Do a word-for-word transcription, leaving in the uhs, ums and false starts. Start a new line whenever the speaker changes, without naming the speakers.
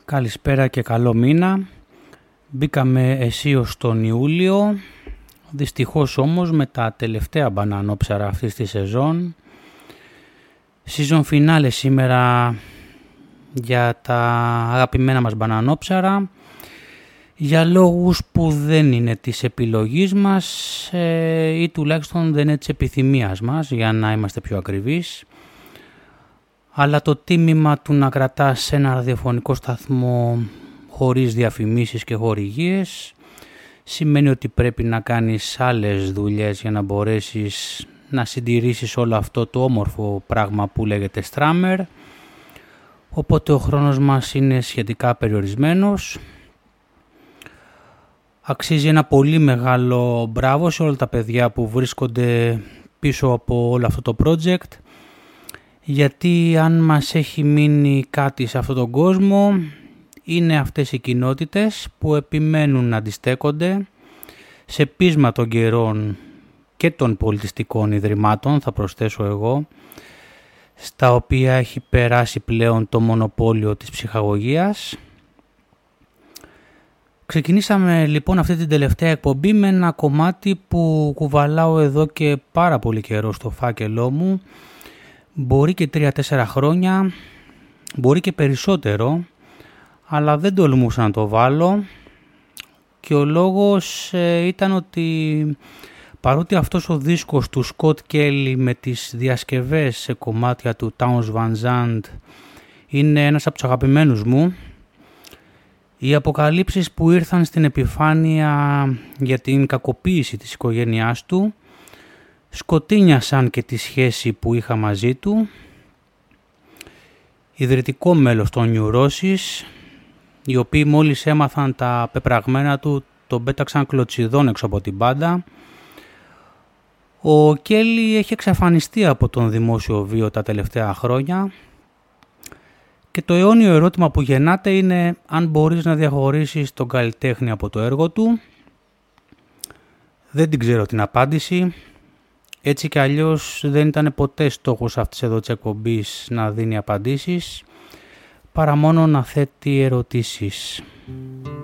Καλησπέρα και καλό μήνα. Μπήκαμε αισίως τον Ιούλιο, δυστυχώς όμως με τα τελευταία μπανανόψαρα αυτής της σεζόν. Season finale σήμερα για τα αγαπημένα μας μπανανόψαρα, για λόγους που δεν είναι της επιλογής μας ε, ή τουλάχιστον δεν είναι της επιθυμίας μας, για να είμαστε πιο ακριβείς. Αλλά το τίμημα του να κρατάς ένα ραδιοφωνικό σταθμό χωρίς διαφημίσεις και χορηγίες σημαίνει ότι πρέπει να κάνεις άλλες δουλειές για να μπορέσεις να συντηρήσεις όλο αυτό το όμορφο πράγμα που λέγεται Strammer. Οπότε ο χρόνος μας είναι σχετικά περιορισμένος. Αξίζει ένα πολύ μεγάλο μπράβο σε όλα τα παιδιά που βρίσκονται πίσω από όλο αυτό το project, γιατί αν μας έχει μείνει κάτι σε αυτόν τον κόσμο είναι αυτές οι κοινότητες που επιμένουν να αντιστέκονται σε πείσμα των καιρών και των πολιτιστικών ιδρυμάτων, θα προσθέσω εγώ, στα οποία έχει περάσει πλέον το μονοπόλιο της ψυχαγωγίας. Ξεκινήσαμε λοιπόν αυτή την τελευταία εκπομπή με ένα κομμάτι που κουβαλάω εδώ και πάρα πολύ καιρό στο φάκελό μου. Μπορεί και τρία-τέσσερα χρόνια, μπορεί και περισσότερο, αλλά δεν τολμούσα να το βάλω και ο λόγος ε, ήταν ότι παρότι αυτός ο δίσκος του Scott Kelly με τις διασκευές σε κομμάτια του Townes Van Zandt είναι ένας από τους αγαπημένους μου, οι αποκαλύψεις που ήρθαν στην επιφάνεια για την κακοποίηση της οικογένειάς του σκοτίνιασαν και τη σχέση που είχα μαζί του. Ιδρυτικό μέλος των Neurosis, οι οποίοι μόλις έμαθαν τα πεπραγμένα του τον πέταξαν κλωτσιδών έξω από την μπάντα. Ο Κέλλι έχει εξαφανιστεί από τον δημόσιο βίο τα τελευταία χρόνια και το αιώνιο ερώτημα που γεννάται είναι αν μπορείς να διαχωρίσεις τον καλλιτέχνη από το έργο του. Δεν την ξέρω την απάντηση. Έτσι κι αλλιώς δεν ήταν ποτέ στόχος αυτής εδώ της εκπομπής να δίνει απαντήσεις, παρά μόνο να θέτει ερωτήσεις.